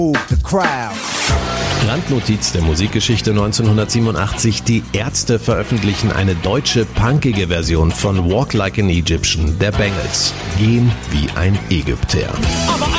Randnotiz der Musikgeschichte 1987, die Ärzte veröffentlichen eine deutsche punkige Version von Walk Like an Egyptian der Bangles. Gehen wie ein Ägypter.